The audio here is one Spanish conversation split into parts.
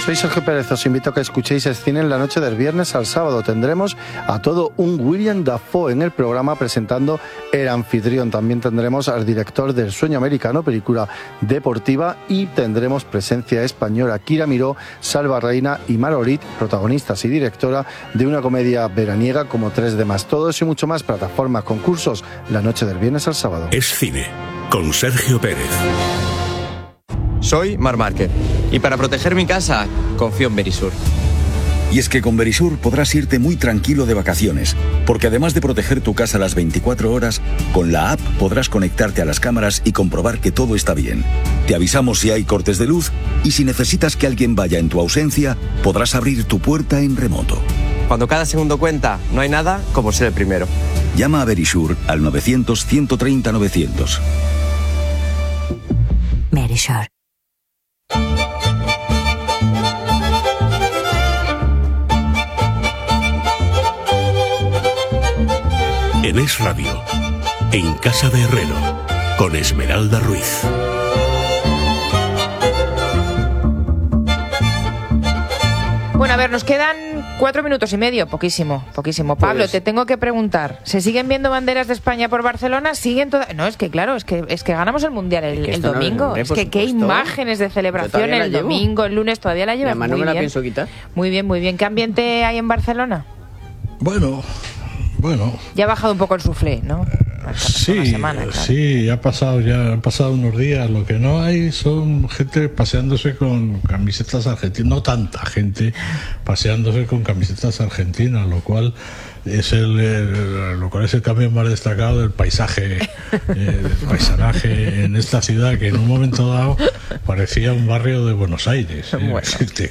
soy Sergio Pérez, os invito a que escuchéis el cine en la noche del viernes al sábado. Tendremos a todo un William Dafoe en el programa presentando El Anfitrión. También tendremos al director del Sueño Americano, película deportiva, y tendremos presencia española: Kira Miró, Salva Reina y Marolit, protagonistas y directora de una comedia veraniega como 3 de más. Todo eso y mucho más, plataformas, concursos, la noche del viernes al sábado. Es cine, con Sergio Pérez. Soy Marc Márquez y para proteger mi casa confío en Verisur. Y es que con Verisur podrás irte muy tranquilo de vacaciones, porque además de proteger tu casa las 24 horas, con la app podrás conectarte a las cámaras y comprobar que todo está bien. Te avisamos si hay cortes de luz y si necesitas que alguien vaya en tu ausencia, podrás abrir tu puerta en remoto. Cuando cada segundo cuenta, no hay nada como ser el primero. Llama a Verisur al 900-130-900. Verisur. En Es Radio, en Casa de Herrero, con Esmeralda Ruiz. Bueno, a ver, nos quedan 4 minutos y medio, poquísimo. Pablo, te tengo que preguntar, ¿se siguen viendo banderas de España por Barcelona? ¿Siguen todas? No, es que claro, es que ganamos el Mundial el domingo. Es que qué imágenes de celebración el domingo, el lunes, todavía la llevas. Además, no me la pienso quitar. Muy bien. ¿Qué ambiente hay en Barcelona? Bueno. Ya ha bajado un poco el suflé, ¿no? Sí, han pasado unos días. Lo que no hay son gente paseándose con camisetas argentinas, no tanta gente paseándose con camisetas argentinas, lo cual es el cambio más destacado del paisaje, paisanaje en esta ciudad, que en un momento dado parecía un barrio de Buenos Aires. Bueno,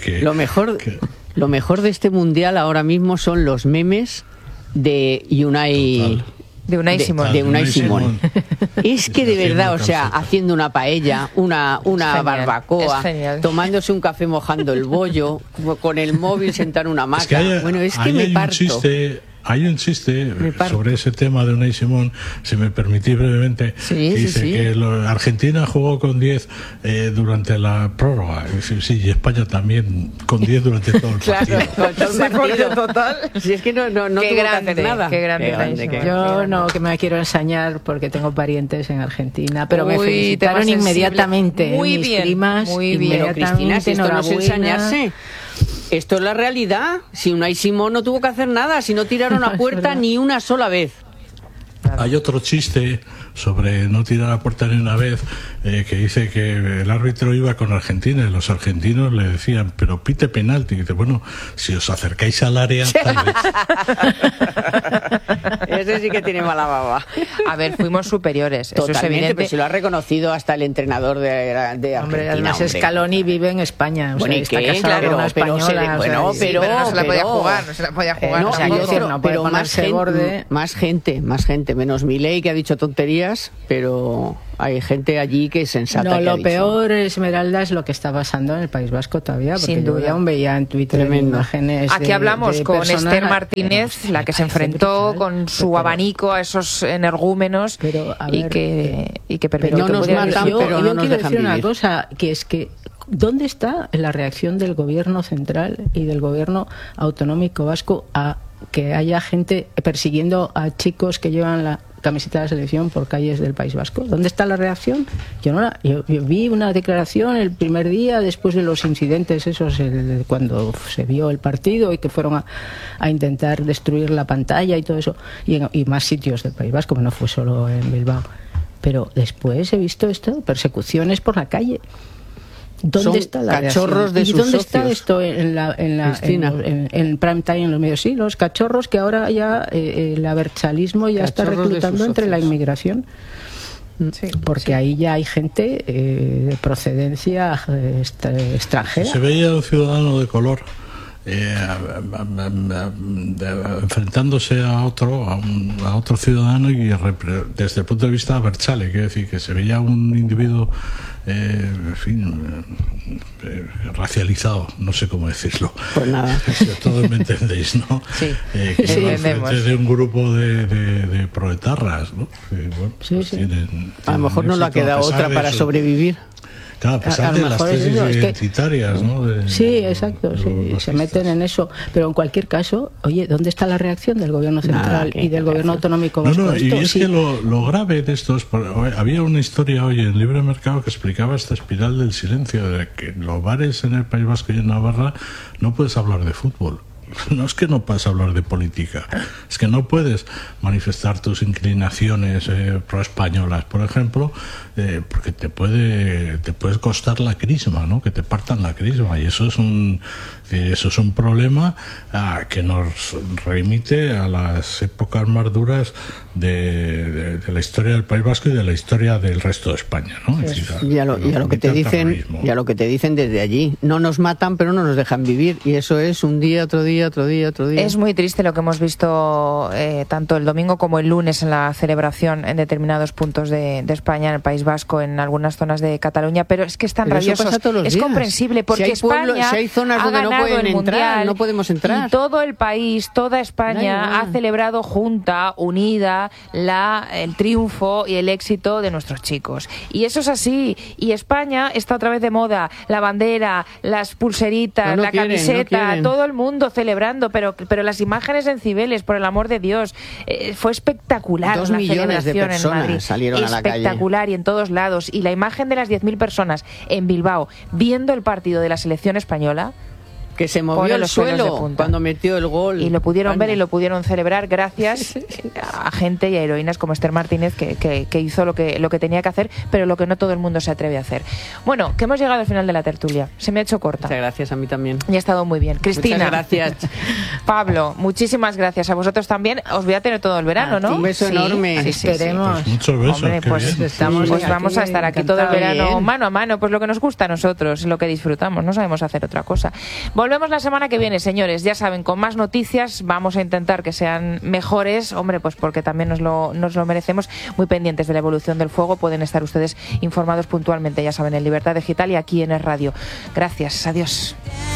lo mejor de este mundial ahora mismo son los memes de Unai. De Unai Simón. Es que de verdad, o sea, haciendo una paella, una barbacoa, tomándose un café mojando el bollo, con el móvil sentado en una hamaca. Es que me parto. Hay un chiste sobre ese tema de Unai Simón, si me permitís brevemente, que dice que Argentina jugó con 10 durante la prórroga. Sí, y España también con 10 durante todo el partido. Claro, total. Si es que no tuvo que hacer nada. Qué grande. Yo no que me quiero ensañar porque tengo parientes en Argentina, pero me felicitaron inmediatamente. Muy bien, primas, muy bien. Pero Cristina, si esto no es ensañarse. Esto es la realidad. Si Unai Simón no tuvo que hacer nada, si no tiraron a puerta ni una sola vez. Hay otro chiste sobre no tirar a puerta ni una vez, que dice que el árbitro iba con Argentina y los argentinos le decían, pero pite penalti. Y dice, bueno, si os acercáis al área, tal vez. Ese sí que tiene mala baba. A ver, fuimos superiores. Totalmente, eso es evidente. pero si lo ha reconocido hasta el entrenador de Argentina. Hombre, además Scaloni vive en España. Bueno, ¿y qué? Claro, una española. Pero no se la podía jugar. Pero más gente. Menos Milei, que ha dicho tonterías, pero hay gente allí que es sensata. No, lo peor, Esmeralda, es lo que está pasando en el País Vasco todavía, porque sin duda. Yo aún veía en Twitter imágenes. Aquí hablamos con Esther Martínez, la que se enfrentó con su abanico a esos energúmenos y que permitió no nos matan, pero no nos dejan vivir. Yo quiero decir una cosa, que es que ¿dónde está la reacción del gobierno central y del gobierno autonómico vasco a que haya gente persiguiendo a chicos que llevan la camiseta de la selección por calles del País Vasco? ¿Dónde está la reacción? Yo vi una declaración el primer día después de los incidentes esos, cuando se vio el partido y que fueron a intentar destruir la pantalla y todo eso, y más sitios del País Vasco, que no fue solo en Bilbao. Pero después he visto esto, persecuciones por la calle. ¿Dónde está la cachorros de ¿Y sus dónde socios? Está esto en prime time en los medios? Sí, los cachorros que ahora ya el abertzalismo ya está reclutando entre la inmigración. Sí, porque ahí ya hay gente de procedencia extranjera. Se veía un ciudadano de color enfrentándose a otro ciudadano y desde el punto de vista abertzale, quiere decir que se veía un individuo racializado, no sé cómo decirlo. Pues nada. Todos me entendéis, ¿no? Sí, de un grupo de proetarras, ¿no? Que, bueno, a lo mejor no le ha quedado otra para sobrevivir. Claro, a pesar de las tesis identitarias, ¿no? Sí, exacto, sí, se meten en eso. Pero en cualquier caso, oye, ¿dónde está la reacción del gobierno central y del gobierno autonómico vasco? No, y es que lo grave de esto es, había una historia hoy en Libre Mercado que explicaba esta espiral del silencio, de que en los bares en el País Vasco y en Navarra no puedes hablar de fútbol. No es que no puedas hablar de política, es que no puedes manifestar tus inclinaciones pro-españolas, por ejemplo, porque te puede costar la crisma, ¿no? Que te partan la crisma, y eso es un problema que nos remite a las épocas más duras de la historia del País Vasco y de la historia del resto de España, ¿no? Es decir, y a lo que te dicen desde allí, no nos matan pero no nos dejan vivir, y eso es un día, otro día. Es muy triste lo que hemos visto tanto el domingo como el lunes en la celebración en determinados puntos de España, en el País Vasco, en algunas zonas de Cataluña, pero es que están rabiosos. Es comprensible, porque si hay zonas donde no pueden entrar, no podemos entrar. Y todo el país, toda España ha celebrado junta, unida, el triunfo y el éxito de nuestros chicos. Y eso es así. Y España está otra vez de moda. La bandera, las pulseritas, la camiseta, todo el mundo celebrando, pero las imágenes en Cibeles, por el amor de Dios, fue espectacular. 2 millones de personas salieron a la calle. Espectacular, y en todos lados. Y la imagen de las 10.000 personas en Bilbao viendo el partido de la selección españa, que se movió el suelo cuando metió el gol. Y lo pudieron ver y lo pudieron celebrar gracias a gente y a heroínas como Esther Martínez, que hizo lo que tenía que hacer, pero lo que no todo el mundo se atreve a hacer. Bueno, que hemos llegado al final de la tertulia. Se me ha hecho corta. Muchas gracias, a mí también. Y ha estado muy bien. Cristina. Muchas gracias. Pablo, muchísimas gracias. A vosotros también. Os voy a tener todo el verano, ¿no? Un beso enorme. Esperemos. Pues muchos besos. Hombre, pues vamos a estar aquí todo el verano mano a mano, pues lo que nos gusta a nosotros, lo que disfrutamos. No sabemos hacer otra cosa. Volvemos la semana que viene, señores, ya saben, con más noticias. Vamos a intentar que sean mejores, hombre, pues porque también nos lo merecemos. Muy pendientes de la evolución del fuego, pueden estar ustedes informados puntualmente, ya saben, en Libertad Digital y aquí en Es Radio. Gracias, adiós.